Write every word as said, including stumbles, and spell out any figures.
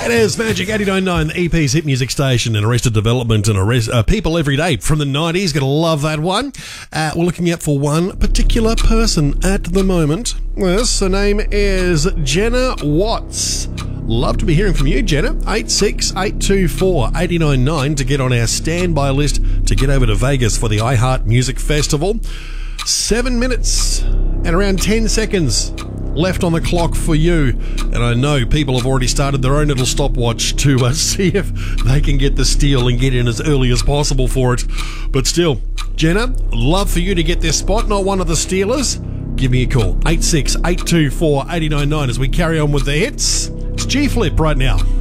It is Magic eighty-nine point nine, the E P's hit music station, and Arrested Development and arrest, uh, People Every Day from the nineties. Gonna love that one. Uh, we're looking out for one particular person at the moment. Yes, her name is Jenna Watts. Love to be hearing from you, Jenna. eight six eight two four eight nine nine to get on our standby list to get over to Vegas for the iHeart Music Festival. Seven minutes and around ten seconds left on the clock for you, and I know people have already started their own little stopwatch to uh, see if they can get the steal and get in as early as possible for it. But still, Jenna, love for you to get this spot, not one of the stealers. Give me a call, eight six eight two four eight nine nine, as we carry on with the hits. It's G-Flip right now.